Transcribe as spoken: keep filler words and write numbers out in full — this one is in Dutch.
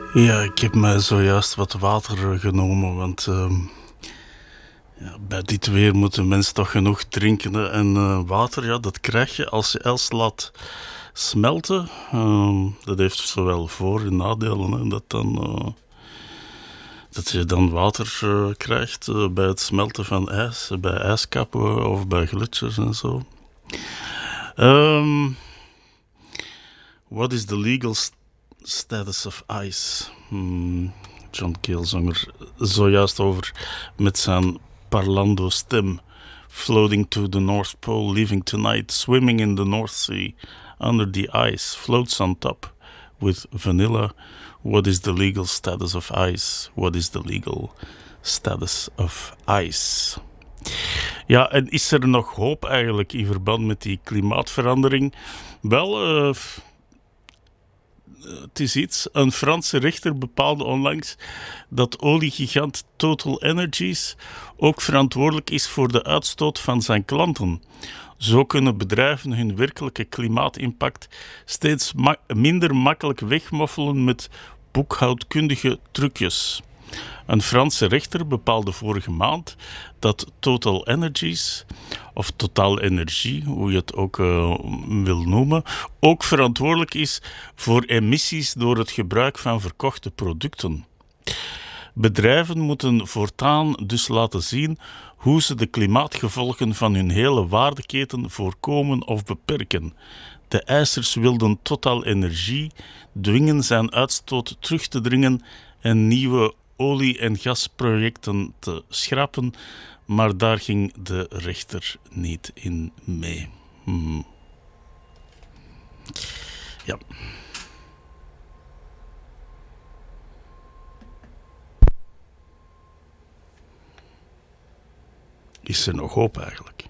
Ja, ik heb mij zojuist wat water genomen, want uh, ja, bij dit weer moeten mensen toch genoeg drinken. Hè. En uh, water, ja, dat krijg je als je ijs laat smelten. Uh, dat heeft zowel voor- en nadelen. Hè, dat, dan, uh, dat je dan water uh, krijgt uh, bij het smelten van ijs, bij ijskappen of bij gletsjers en zo. Um, what is the legal st- status of ice? Hmm. John Cale zong er zojuist over met zijn parlando stem. Floating to the North Pole, leaving tonight, swimming in the North Sea, under the ice, floats on top with vanilla. What is the legal status of ice? What is the legal status of ice? Ja, en is er nog hoop eigenlijk in verband met die klimaatverandering? Wel, uh, het is iets. Een Franse rechter bepaalde onlangs dat oliegigant Total Energies ook verantwoordelijk is voor de uitstoot van zijn klanten. Zo kunnen bedrijven hun werkelijke klimaatimpact steeds ma- minder makkelijk wegmoffelen met boekhoudkundige trucjes. Een Franse rechter bepaalde vorige maand dat Total Energies, of Total Energie, hoe je het ook uh, wil noemen, ook verantwoordelijk is voor emissies door het gebruik van verkochte producten. Bedrijven moeten voortaan dus laten zien hoe ze de klimaatgevolgen van hun hele waardeketen voorkomen of beperken. De eisers wilden Total Energie dwingen zijn uitstoot terug te dringen en nieuwe olie- en gasprojecten te schrappen, maar daar ging de rechter niet in mee. Hmm. Ja. Is er nog hoop eigenlijk?